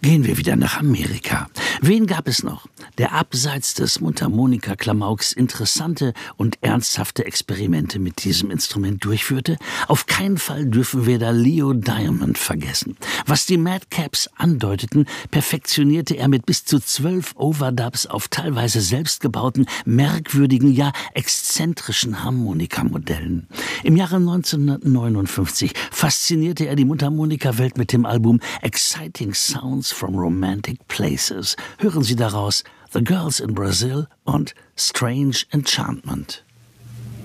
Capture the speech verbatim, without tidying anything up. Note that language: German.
Gehen wir wieder nach Amerika. Wen gab es noch, der abseits des Mundharmonika-Klamauks interessante und ernsthafte Experimente mit diesem Instrument durchführte? Auf keinen Fall dürfen wir da Leo Diamond vergessen. Was die Madcaps andeuteten, perfektionierte er mit bis zu zwölf Overdubs auf teilweise selbstgebauten, merkwürdigen, ja exzentrischen Harmonikamodellen. Im Jahre neunzehnhundertneunundfünfzig faszinierte er die Mundharmonika-Welt mit dem Album Exciting Sounds from Romantic Places. Hören Sie daraus The Girls in Brazil und Strange Enchantment.